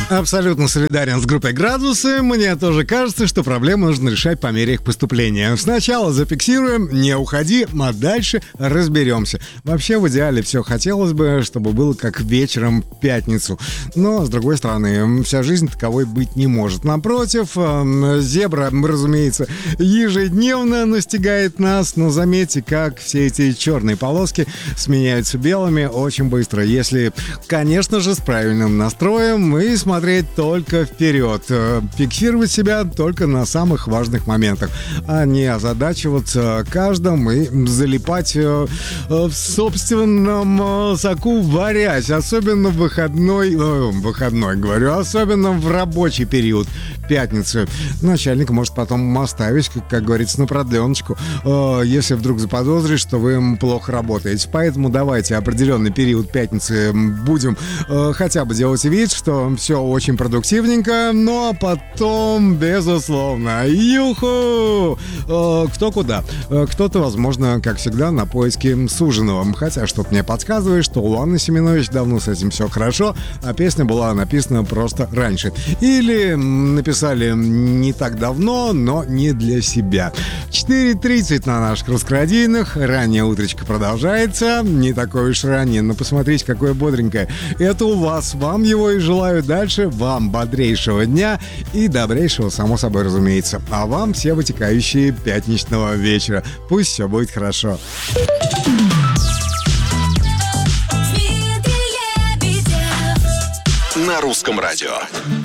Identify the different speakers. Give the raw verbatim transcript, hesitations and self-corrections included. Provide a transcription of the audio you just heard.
Speaker 1: Абсолютно солидарен с группой «Градусы». Мне тоже кажется, что проблему нужно решать по мере их поступления. Сначала зафиксируем, не уходи, а дальше разберемся. Вообще, в идеале все хотелось бы, чтобы было как вечером в пятницу. Но, с другой стороны, вся жизнь таковой быть не может. Напротив, зебра, разумеется, ежедневно настигает нас. Но заметьте, как все эти черные полоски сменяются белыми очень быстро. Если, конечно же, с правильным настроем и смотреть только вперед. Фиксировать себя только на самых важных моментах, а не озадачиваться каждым и залипать в собственном соку, варясь. Особенно в выходной, э, выходной, говорю, особенно в рабочий период, пятницу. Начальник может потом оставить, как, как говорится, на продленочку, э, если вдруг заподозрит, что вы плохо работаете. Поэтому давайте определенный период пятницы будем э, хотя бы делать вид, что все очень продуктивненько, но потом, безусловно, юху! Э, кто куда? Э, кто-то, возможно, как всегда, на поиске суженого. Хотя что-то мне подсказывает, что у Анны Семенович давно с этим все хорошо, а песня была написана просто раньше. Или написали не так давно, но не для себя. четыре тридцать на наших русскорадийных. Ранняя утречка продолжается. Не такое уж раннее, но посмотрите, какое бодренькое. Это у вас. Вам его и желаю дальше. Вам бодрейшего дня и добрейшего, само собой, разумеется. А вам все вытекающие пятничного вечера. Пусть все будет хорошо.
Speaker 2: На русском радио.